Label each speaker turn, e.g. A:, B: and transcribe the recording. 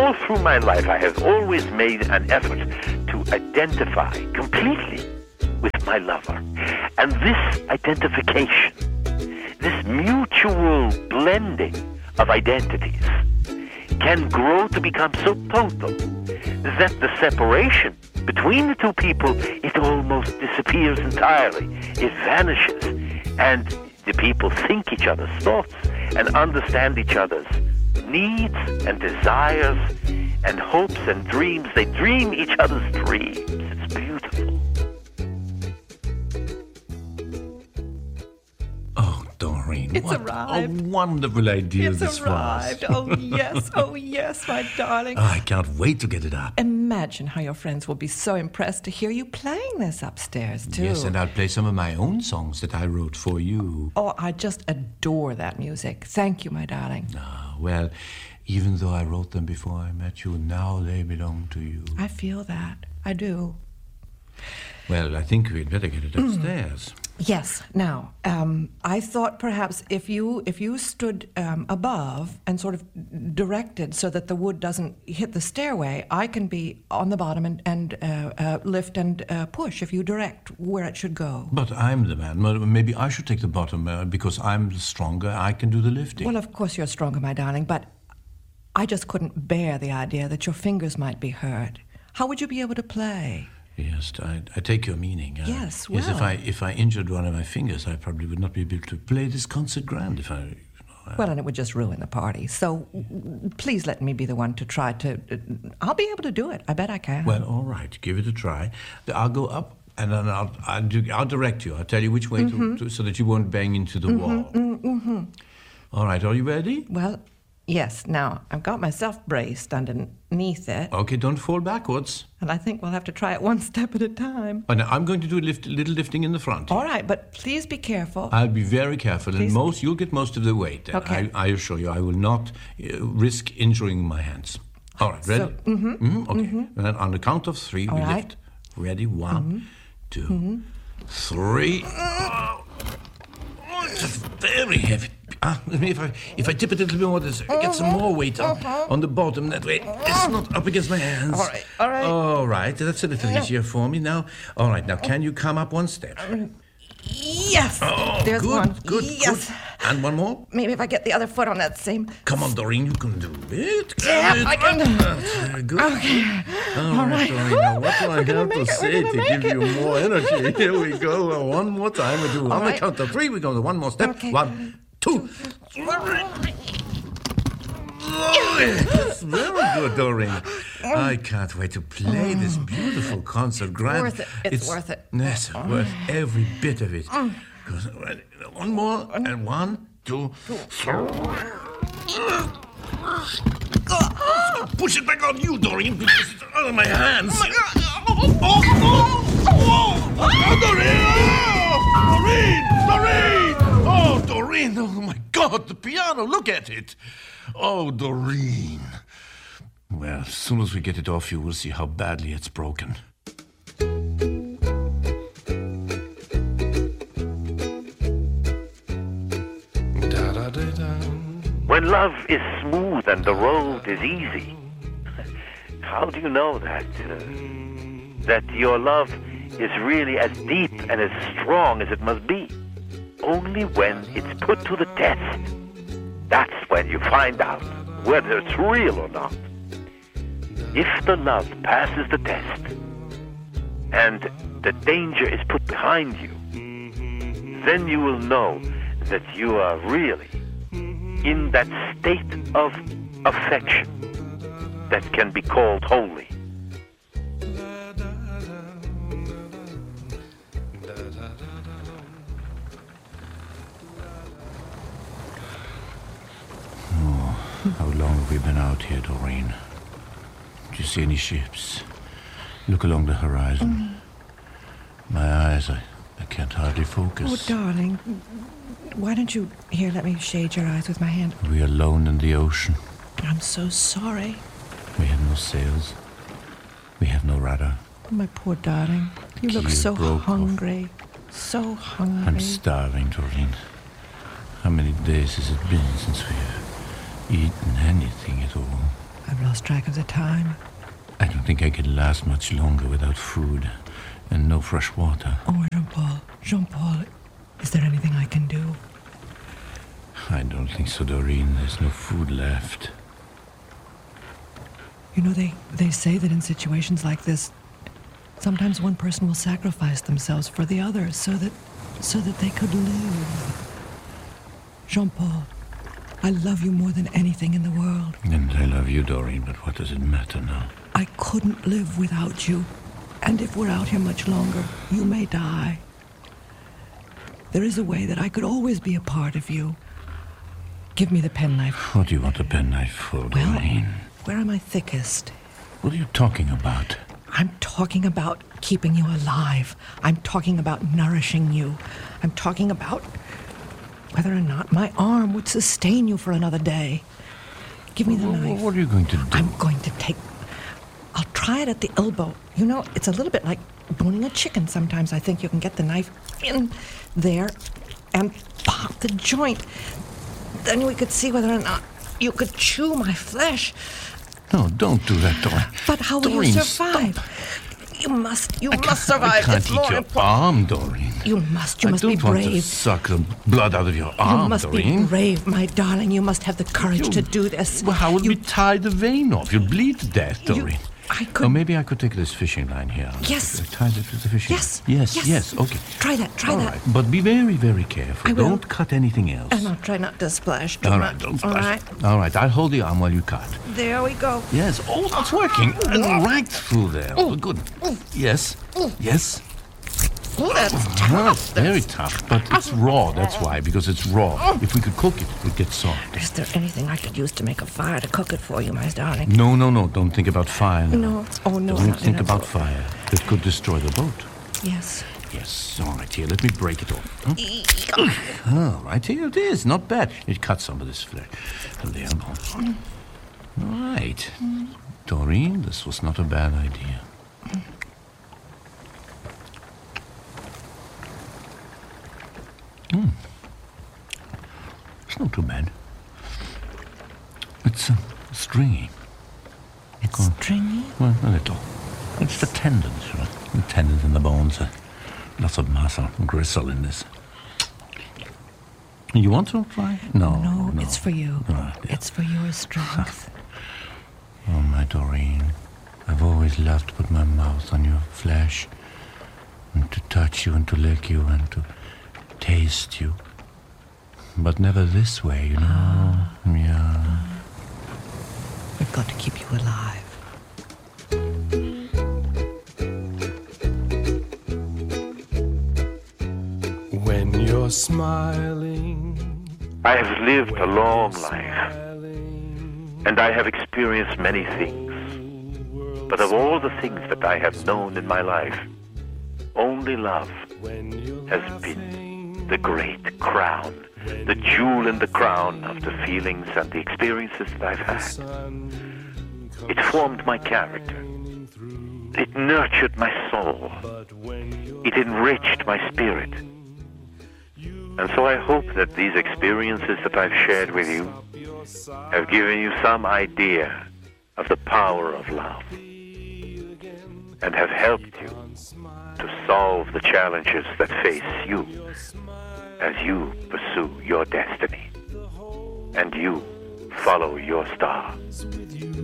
A: all through my life, I have always made an effort to identify completely with my lover. And this identification, this mutual blending of identities, can grow to become so total that the separation between the two people, it almost disappears entirely. It vanishes. And the people think each other's thoughts and understand each other's needs and desires and hopes and dreams. They dream each other's dreams. It's beautiful.
B: Oh, Doreen,
C: It's
B: what
C: arrived.
B: a wonderful idea
C: It's
B: this
C: arrived.
B: was.
C: Oh yes, my darling.
B: I can't wait to get it up.
C: Imagine how your friends will be so impressed to hear you playing this upstairs, too.
B: Yes, and I'll play some of my own songs that I wrote for you.
C: Oh, I just adore that music. Thank you, my darling.
B: Ah, well, even though I wrote them before I met you, now they belong to you.
C: I feel that. I do.
B: Well, I think we'd better get it upstairs.
C: Yes. Now, I thought perhaps if you stood above and sort of directed so that the wood doesn't hit the stairway, I can be on the bottom and lift and push if you direct where it should go.
B: But I'm the man. Well, maybe I should take the bottom because I'm stronger. I can do the lifting.
C: Well, of course you're stronger, my darling, but I just couldn't bear the idea that your fingers might be hurt. How would you be able to play?
B: Yes, I take your meaning.
C: Yes,
B: Yes,
C: well.
B: if I injured one of my fingers, I probably would not be able to play this concert grand if I...
C: Well, and it would just ruin the party. So please let me be the one to try to... I'll be able to do it. I bet I can.
B: Well, all right, give it a try. I'll go up and then I'll direct you. I'll tell you which way to so that you won't bang into the wall. All right, are you ready?
C: Well, yes. Now, I've got myself braced underneath it,
B: Okay, don't fall backwards.
C: and I think we'll have to try it one step at a time.
B: Oh, now, I'm going to do a little lifting in the front.
C: All right, but please be careful.
B: I'll be very careful,
C: Please.
B: and you'll get most of the weight.
C: Okay.
B: I assure you, I will not risk injuring my hands. All right, ready? Okay. And then on the count of three, we
C: right.
B: lift. Ready? 1, 2, 3. Oh, it's very heavy. If I tip it a little bit more, get some more weight on the bottom. That way, it's not up against my hands.
C: All right.
B: All right, that's a little easier for me now. All right, now can you come up one step?
C: Yes!
B: Oh,
C: There's
B: good,
C: one.
B: good,
C: Yes!
B: good. And one more?
C: Maybe if I get the other foot on that same...
B: Come on, Doreen, you can do it.
C: Yeah, I can.
B: Very good.
C: Okay.
B: All right, Doreen, now what do I
C: gonna
B: have to
C: make it,
B: say
C: we're
B: to
C: gonna
B: give
C: make
B: you
C: it.
B: more energy? Here we go. One more time. We do on the
C: right.
B: count of 3. We go to one more step.
C: Okay.
B: 1, 2, 3. Oh, yes. Very good, Doreen. I can't wait to play this beautiful concert. Grand.
C: worth it. It's worth it.
B: Yes, worth every bit of it. One more, and 1, 2, 3. Push it back on you, Doreen, because it's out of my hands. Doreen! Oh, my God, the piano, look at it. Oh, Doreen. Well, as soon as we get it off you, we'll see how badly it's broken.
A: When love is smooth and the road is easy, how do you know that your love is really as deep and as strong as it must be? Only when it's put to the test. That's when you find out whether it's real or not. If the love passes the test and the danger is put behind you, then you will know that you are really in that state of affection that can be called holy.
B: How long have we been out here, Doreen? Do you see any ships? Look along the horizon. My eyes, I can't hardly focus.
C: Oh, darling. Why don't you... Here, let me shade your eyes with my hand.
B: We are alone in the ocean.
C: I'm so sorry.
B: We have no sails. We have no rudder.
C: My poor darling. You look
B: Keel
C: so
B: broke off.
C: hungry. So hungry.
B: I'm starving, Doreen. How many days has it been since we've eaten anything at all?
C: I've lost track of the time.
B: I don't think I could last much longer without food and no fresh water.
C: Oh, Jean-Paul, is there anything I can do?
B: I don't think so, Doreen. There's no food left.
C: You know, they say that in situations like this, sometimes one person will sacrifice themselves for the other so that they could live. Jean-Paul, I love you more than anything in the world.
B: And I love you, Doreen, but what does it matter now?
C: I couldn't live without you. And if we're out here much longer, you may die. There is a way that I could always be a part of you. Give me the penknife.
B: What do you want a penknife for,
C: Well,
B: Doreen?
C: where am I thickest?
B: What are you talking about?
C: I'm talking about keeping you alive. I'm talking about nourishing you. I'm talking about whether or not my arm would sustain you for another day. Give me the knife.
B: What are you going to do?
C: I'll try it at the elbow. You know, it's a little bit like boning a chicken. Sometimes I think you can get the knife in there and pop the joint. Then we could see whether or not you could chew my flesh.
B: No, don't do that, Doreen.
C: But how will
B: Doreen,
C: you survive?
B: Stop.
C: You must survive.
B: I can't
C: It's
B: eat
C: more
B: your
C: important.
B: arm, Doreen.
C: You must
B: I
C: be
B: don't want to
C: brave.
B: suck the blood out of your arm,
C: You must
B: Doreen.
C: be brave, my darling. You must have the courage to do this.
B: Well, how would
C: you,
B: we tie the vein off? You'd bleed to death, Doreen.
C: I could.
B: Oh, maybe I could take this fishing line here.
C: Yes.
B: Tie it to the fishing
C: Yes.
B: line. Yes, okay.
C: Try that.
B: All right, but be very, very careful.
C: I will.
B: Don't cut anything else.
C: And I'll try not to splash too
B: All
C: much.
B: right, don't
C: All
B: splash.
C: right.
B: All right, I'll hold the arm while you cut.
C: There we go.
B: Yes. Oh, that's working. And right through there. Oh, good. Yes. Yes.
C: Oh, that's
B: Oh,
C: tough.
B: it's very tough, but it's raw. That's why, because it's raw. If we could cook it, it would get soft.
C: Is there anything I could use to make a fire to cook it for you, my darling?
B: No. Don't think about fire. now.
C: No. Oh, no.
B: Don't
C: not
B: think
C: in a
B: about
C: boat.
B: fire. It could destroy the boat.
C: Yes.
B: Yes. All right, here. Let me break it off. All right, here it is. Not bad. It cuts some of this flesh. There. All right. Doreen, this was not a bad idea. It's not too bad. It's stringy.
C: It's stringy.
B: Well, a little. It's the tendons, you know. The tendons and the bones. Lots of muscle and gristle in this. You want to try?
C: No, it's for you.
B: Yeah.
C: It's for your strength.
B: Oh, my Doreen. I've always loved to put my mouth on your flesh and to touch you and to lick you and to taste you. But never this way, you know. Yeah.
C: We've got to keep you alive.
D: When you're smiling,
A: I have lived a long life, and I have experienced many things. But of all the things that I have known in my life, only love has been the great crown, the jewel in the crown of the feelings and the experiences that I've had. It formed my character. It nurtured my soul. It enriched my spirit. And so I hope that these experiences that I've shared with you have given you some idea of the power of love and have helped you to solve the challenges that face you as you pursue your destiny and you follow your star.